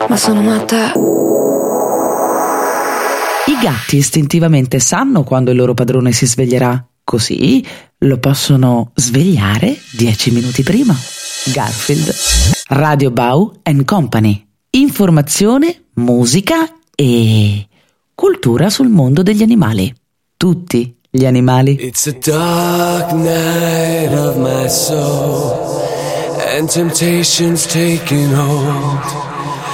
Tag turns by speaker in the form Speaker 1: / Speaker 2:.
Speaker 1: ma sono matta.
Speaker 2: I gatti istintivamente sanno quando il loro padrone si sveglierà, così lo possono svegliare 10 minuti prima. Garfield. Radio Bau & Company. Informazione, musica e cultura sul mondo degli animali. Tutti gli animali.
Speaker 3: It's a dark night of my soul, and temptation's taking hold.